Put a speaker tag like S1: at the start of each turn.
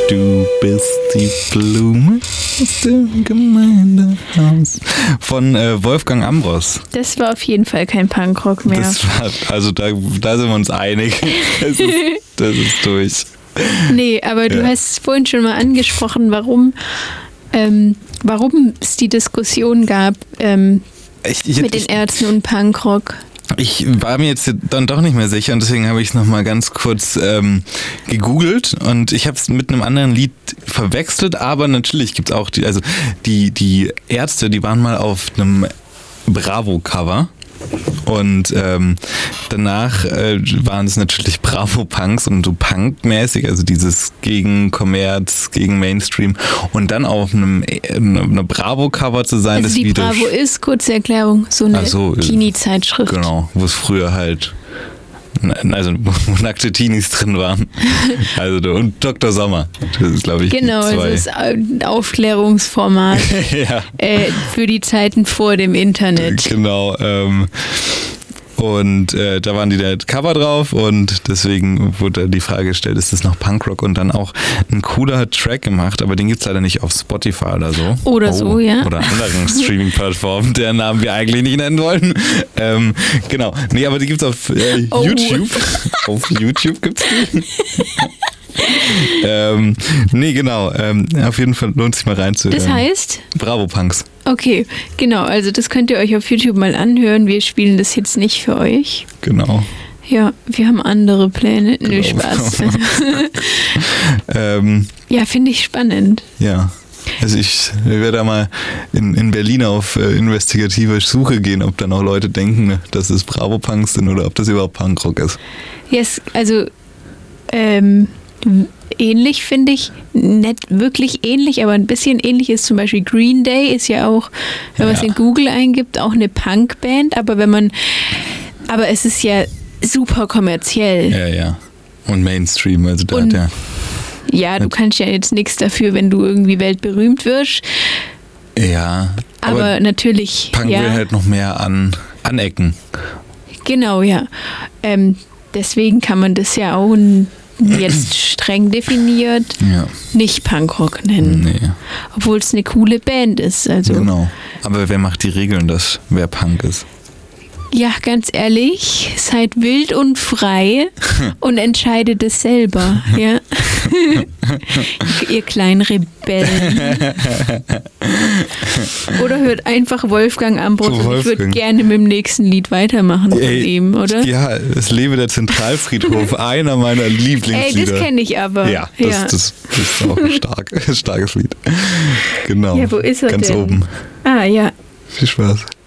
S1: Du bist die Blume aus dem Gemeindehaus. Von Wolfgang Ambros.
S2: Das war auf jeden Fall kein Punkrock mehr.
S1: Das war, also da sind wir uns einig. Das ist durch.
S2: Nee, aber du hast vorhin schon mal angesprochen, warum es die Diskussion gab mit den Ärzten und Punkrock.
S1: Ich war mir jetzt dann doch nicht mehr sicher und deswegen habe ich es nochmal ganz kurz gegoogelt und ich habe es mit einem anderen Lied verwechselt, aber natürlich gibt es auch die Ärzte, die waren mal auf einem Bravo-Cover. Und danach waren es natürlich Bravo-Punks und so Punk-mäßig, also dieses gegen Kommerz, gegen Mainstream und dann auf einem Bravo-Cover zu sein.
S2: Also
S1: das
S2: die Bravo ist, kurze Erklärung, so eine Teenie-Zeitschrift.
S1: Genau, wo es früher halt wo nackte Teenies drin waren. Also und Dr. Sommer. Das ist, glaube ich,
S2: genau, das ist ein Aufklärungsformat für die Zeiten vor dem Internet.
S1: Genau. Und da waren die Cover drauf und deswegen wurde die Frage gestellt, ist das noch Punkrock? Und dann auch ein cooler Track gemacht, aber den gibt es leider nicht auf Spotify oder so.
S2: Oder so, ja.
S1: Oder anderen Streaming-Plattformen, deren Namen wir eigentlich nicht nennen wollen. Genau. Nee, aber die gibt es auf YouTube. Auf YouTube gibt es die. Nee, genau. Auf jeden Fall lohnt sich mal reinzuhören.
S2: Das heißt?
S1: Bravo Punks.
S2: Okay, genau. Also das könnt ihr euch auf YouTube mal anhören. Wir spielen das jetzt nicht für euch.
S1: Genau.
S2: Ja, wir haben andere Pläne. Nö, Spaß. Ja, finde ich spannend.
S1: Ja. Also ich werde da mal in Berlin auf investigative Suche gehen, ob dann auch Leute denken, dass es Bravo-Punks sind oder ob das überhaupt Punkrock ist.
S2: Yes, also ähnlich finde ich, nicht wirklich ähnlich, aber ein bisschen ähnlich ist zum Beispiel Green Day, ist ja auch, wenn man es in Google eingibt, auch eine Punkband, aber es ist ja super kommerziell.
S1: Ja, ja. Und Mainstream, also da hat er...
S2: Ja, du kannst ja jetzt nichts dafür, wenn du irgendwie weltberühmt wirst.
S1: Ja.
S2: Aber natürlich...
S1: Punk will halt noch mehr anecken.
S2: Genau, ja. Deswegen kann man das ja auch jetzt streng definiert nicht Punkrock nennen. Nee. Obwohl es eine coole Band ist. Also.
S1: Genau. Aber wer macht die Regeln, wer Punk ist?
S2: Ja, ganz ehrlich, seid wild und frei und entscheidet es selber. Ja? Ihr kleinen Rebellen. Oder hört einfach Wolfgang Ambros. Ich würde gerne mit dem nächsten Lied weitermachen von ihm, oder?
S1: Ja, es lebe der Zentralfriedhof, einer meiner Lieblingslieder.
S2: Das kenne ich aber.
S1: Ja, das ist auch ein starkes Lied. Genau.
S2: Ja, wo ist er
S1: Ganz
S2: denn?
S1: oben.
S2: Ah, ja.
S1: Viel Spaß.